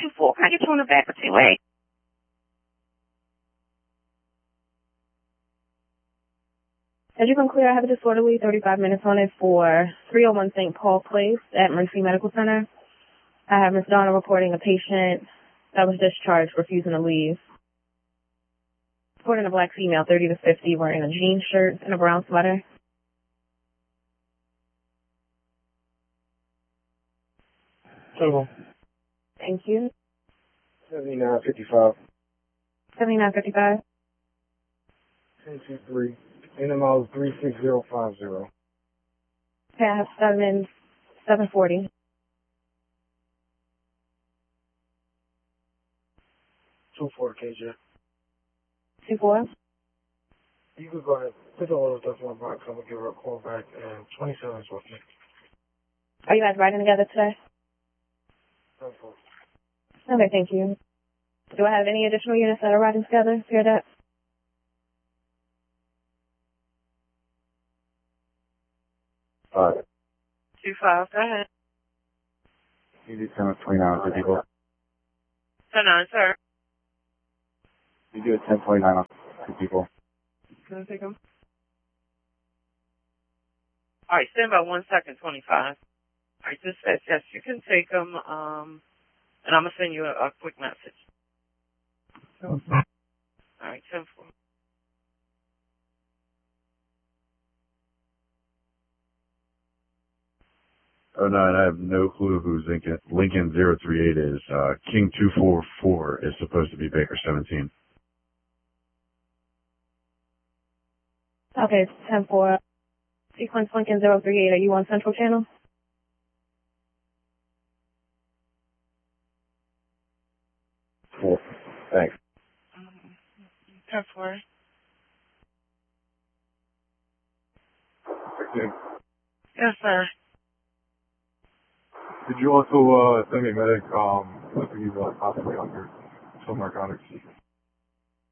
2-4. Can I get you on the back of 2-8? As you can clear, I have a disorderly 35 minutes on it for 301 St. Paul Place at Mercy Medical Center. I have Ms. Donna reporting a patient that was discharged refusing to leave. Reporting a black female, 30 to 50, wearing a jean shirt and a brown sweater. Total. Thank you. 7955. 7955. 1023. NMO 36050. Okay, I have 740. 24 KJ. 24. You could go ahead. Put the order stuff in my box. I'm going to give her a call back. And 27 is with me. Are you guys riding together today? 10-4. Okay, thank you. Do I have any additional units that are riding together? Hear that? All right. 2-5, go ahead. You do 1029 for people. 10-9, sir. You do a 1029 for people. Can I take them? All right, stand by 1 second, 25. All right, this says, yes, you can take them, and I'm going to send you a quick message. All right, 10-4. Oh, no, and I have no clue who Lincoln 038 is. King 244 is supposed to be Baker 17. Okay, 10-4. Sequence Lincoln 038, are you on Central Channel? Cool. Thanks. 10-4. Yes, sir. Did you also send me a medic, possibly on your some narcotics?